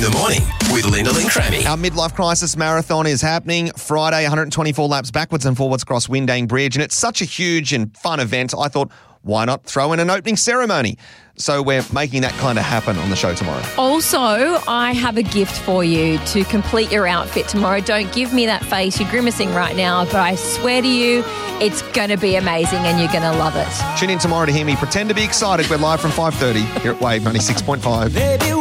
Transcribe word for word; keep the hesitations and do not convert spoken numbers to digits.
the morning with Lyndall and Crammy. Our midlife crisis marathon is happening Friday, one hundred twenty-four laps backwards and forwards across Windang Bridge, and it's such a huge and fun event. I thought, why not throw in an opening ceremony? So we're making that kind of happen on the show tomorrow. Also, I have a gift for you to complete your outfit tomorrow. Don't give me that face. You're grimacing right now, but I swear to you, it's going to be amazing and you're going to love it. Tune in tomorrow to hear me pretend to be excited. We're live from five thirty here at Wave ninety-six point five. Baby,